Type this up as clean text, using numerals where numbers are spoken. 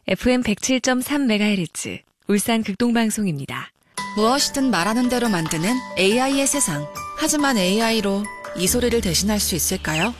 FM 107.3MHz 울산 극동방송입니다. 무엇이든 말하는 대로 만드는 AI의 세상. 하지만 AI로 이 소리를 대신할 수 있을까요?